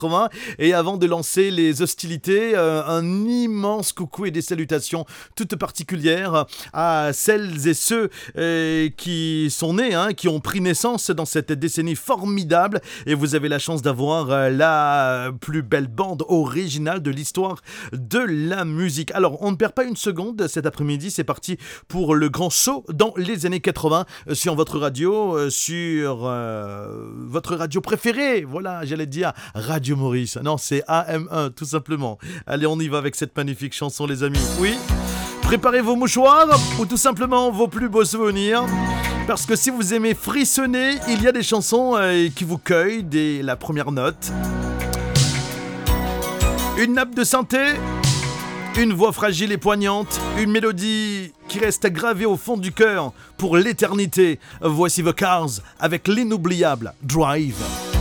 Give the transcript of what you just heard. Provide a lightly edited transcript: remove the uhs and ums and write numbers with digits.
Et avant de lancer les hostilités, un immense coucou et des salutations toutes particulières à celles et ceux qui sont nés, qui ont pris naissance dans cette décennie formidable. Et vous avez la chance d'avoir la plus belle bande originale de l'histoire de la musique. Alors, on ne perd pas une seconde cet après-midi. C'est parti pour le grand saut dans les années 80 sur votre radio, sur votre radio préférée. Voilà, j'allais dire Radio Maurice. Non, c'est AM1, tout simplement. Allez, on y va avec cette magnifique chanson, les amis. Oui, préparez vos mouchoirs ou tout simplement vos plus beaux souvenirs. Parce que si vous aimez frissonner, il y a des chansons qui vous cueillent dès la première note. Une nappe de synthé, une voix fragile et poignante, une mélodie qui reste gravée au fond du cœur pour l'éternité. Voici The Cars avec l'inoubliable Drive.